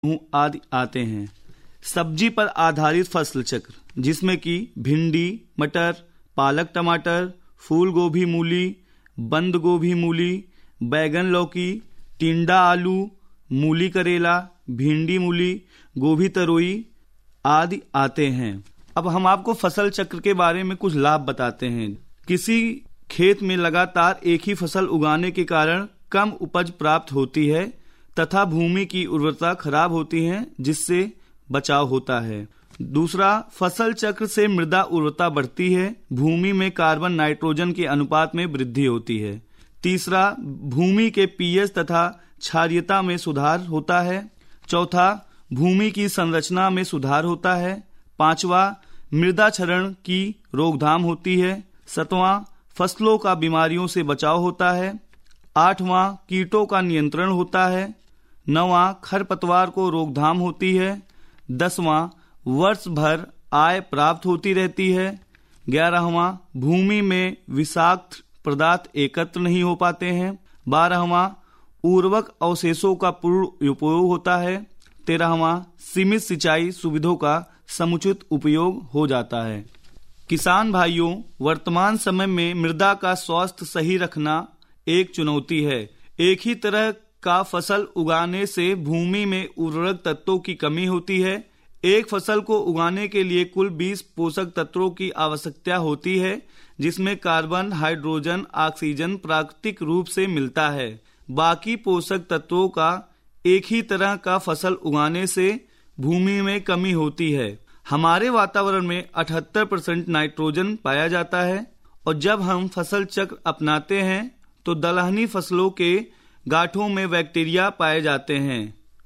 आदि आते हैं। सब्जी पर आधारित फसल चक्र, जिसमें कि भिंडी, मटर, पालक, टमाटर, फूल गोभी, मूली, बंद गोभी, मूली, बैगन, लौकी, टिंडा, आलू, मूली, करेला, भिंडी, मूली, गोभी, तरोई आदि आते हैं। अब हम आपको फसल चक्र के बारे में कुछ लाभ बताते हैं। किसी खेत में लगातार एक ही फसल उगाने के कारण कम उपज प्राप्त होती है तथा भूमि की उर्वरता खराब होती है, जिससे बचाव होता है। दूसरा, फसल चक्र से मृदा उर्वरता बढ़ती है, भूमि में कार्बन नाइट्रोजन के अनुपात में वृद्धि होती है। तीसरा, भूमि के पीएच तथा क्षारीयता में सुधार होता है। चौथा, भूमि की संरचना में सुधार होता है। पांचवा, मृदा क्षरण की रोकथाम होती है। सातवां, फसलों का बीमारियों से बचाव होता है। आठवां, कीटों का नियंत्रण होता है। नौवां, खरपतवार को रोकथाम होती है। 10वां, वर्ष भर आय प्राप्त होती रहती है। 11वां, भूमि में विषाक्त पदार्थ एकत्र नहीं हो पाते हैं। 12वां, उर्वरक अवशेषों का पूर्ण उपयोग होता है। 13वां, सीमित सिंचाई सुविधाओं का समुचित उपयोग हो जाता है। किसान भाइयों, वर्तमान समय में मृदा का स्वास्थ्य सही रखना एक चुनौती है। एक ही तरह का फसल उगाने से भूमि में उर्वरक तत्वों की कमी होती है। एक फसल को उगाने के लिए कुल 20 पोषक तत्वों की आवश्यकता होती है, जिसमें कार्बन, हाइड्रोजन, ऑक्सीजन प्राकृतिक रूप से मिलता है। बाकी पोषक तत्वों का एक ही तरह का फसल उगाने से भूमि में कमी होती है। हमारे वातावरण में 78% नाइट्रोजन पाया जाता है और जब हम फसल चक्र अपनाते हैं तो दलहनी फसलों के गांठों में बैक्टीरिया पाए जाते हैं,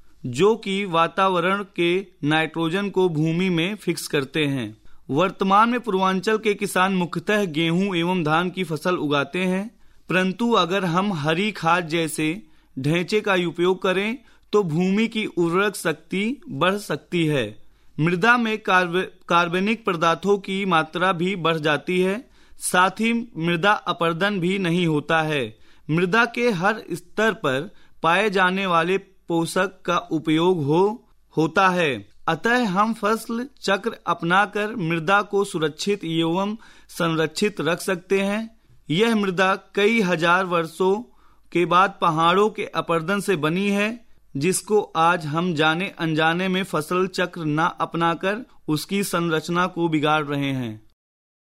जो कि वातावरण के नाइट्रोजन को भूमि में फिक्स करते हैं। वर्तमान में पूर्वांचल के किसान मुख्यतः गेहूं एवं धान की फसल उगाते हैं, परंतु अगर हम हरी खाद जैसे ढांचे का उपयोग करें तो भूमि की उर्वरक शक्ति बढ़ सकती है। मृदा में कार्बनिक पदार्थों की मात्रा भी बढ़ जाती है, साथ ही मृदा अपरदन भी नहीं होता है। मृदा के हर स्तर पर पाए जाने वाले पोषक का उपयोग होता है। अतः हम फसल चक्र अपनाकर मृदा को सुरक्षित एवं संरक्षित रख सकते हैं। यह मृदा कई हजार वर्षों के बाद पहाड़ों के अपरदन से बनी है, जिसको आज हम जाने अनजाने में फसल चक्र न अपनाकर उसकी संरचना को बिगाड़ रहे हैं।